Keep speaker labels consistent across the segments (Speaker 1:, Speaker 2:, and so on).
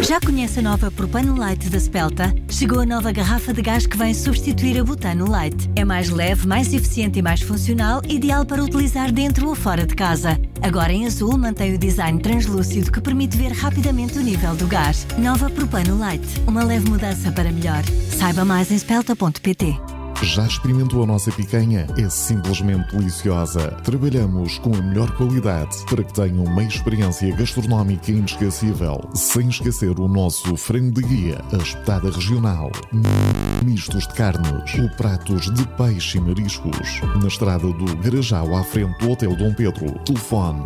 Speaker 1: Já conhece a nova Propano Light da Spelta? Chegou a nova garrafa de gás que vem substituir a Butano Light. É mais leve, mais eficiente e mais funcional, ideal para utilizar dentro ou fora de casa. Agora em azul mantém o design translúcido que permite ver rapidamente o nível do gás. Nova Propano Light, uma leve mudança para melhor. Saiba mais em spelta.pt.
Speaker 2: Já experimentou a nossa picanha? É simplesmente deliciosa. Trabalhamos com a melhor qualidade para que tenham uma experiência gastronómica inesquecível. Sem esquecer o nosso frango de guia, a espetada regional, mistos de carnes, ou pratos de peixe e mariscos. Na estrada do Garajal, à frente do Hotel Dom Pedro. Telefone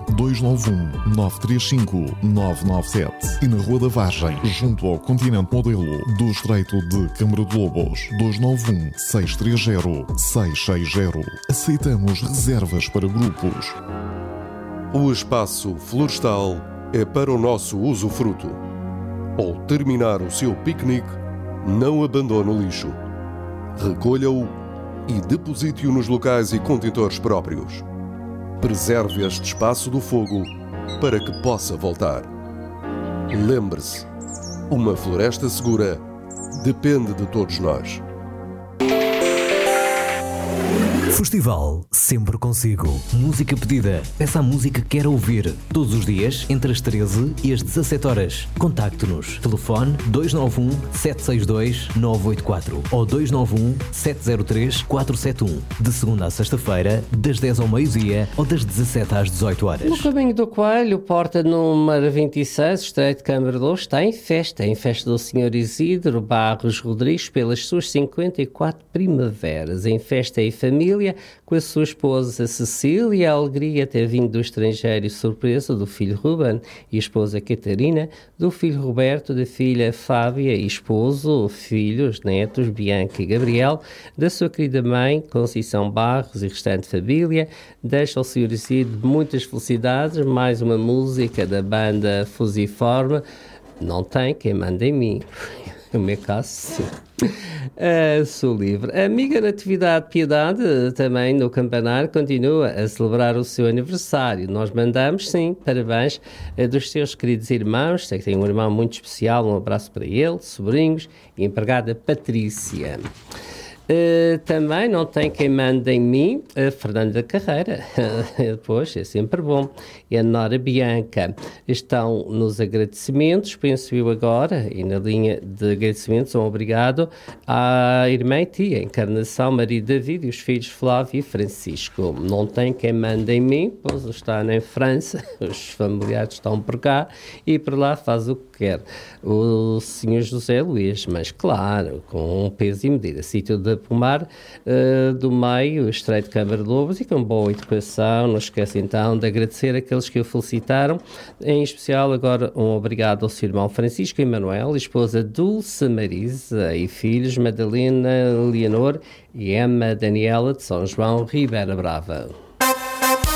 Speaker 2: 291-935-997. E na Rua da Vargem, junto ao Continente Modelo, do Estreito de Câmara de Lobos. 291-630-660. Aceitamos reservas para grupos.
Speaker 3: O espaço florestal é para o nosso usufruto. Ao terminar o seu piquenique, não abandone o lixo. Recolha-o e deposite-o nos locais e contentores próprios. Preserve este espaço do fogo para que possa voltar. Lembre-se, uma floresta segura depende de todos nós.
Speaker 4: Festival sempre consigo. Música pedida. Peça a música que quer ouvir. Todos os dias, entre as 13 e as 17 horas. Contacte-nos. Telefone 291-762-984 ou 291-703-471. De segunda a sexta-feira, das 10 ao meio-dia ou das 17 às 18 horas.
Speaker 5: No Caminho do Coelho, porta número 26, Estreito de Câmara de Lobos, está em festa do Sr. Isidro Barros Rodrigues pelas suas 54 primaveras. Em festa e família, com a sua esposa Cecília, a alegria ter vindo do estrangeiro e surpresa do filho Ruben e a esposa Catarina, do filho Roberto, da filha Fábia e esposo, filhos, netos, Bianca e Gabriel, da sua querida mãe, Conceição Barros e restante família. Deixa ao Sr. Isidro muitas felicidades, mais uma música da banda Fusiforme, Não Tem Quem Manda em Mim. No meu caso, sim. Sou livre. A amiga Natividade Piedade, também no Campanar, continua a celebrar o seu aniversário. Nós mandamos, sim, parabéns dos seus queridos irmãos. Sei que tem um irmão muito especial, um abraço para ele, sobrinhos e a empregada Patrícia. Também Não Tem Quem Manda em Mim, Fernando da Carreira. Pois, é sempre bom. E a Nora Bianca. Estão nos agradecimentos, penso eu agora, e na linha de agradecimentos, um obrigado à irmã e tia Encarnação, marido David e os filhos Flávio e Francisco. Não Tem Quem Manda em Mim, pois está em França, os familiares estão por cá e por lá faz o que quer. O Sr. José Luís, mas claro, com peso e medida. Sítio de Pomar do Meio, Estreito de Câmara de Lobos, e com boa educação. Não esquece então de agradecer aqueles que o felicitaram, em especial agora um obrigado ao seu irmão Francisco Emanuel, esposa Dulce Marisa e filhos Madalena Leonor e Emma Daniela de São João, Ribeira Brava.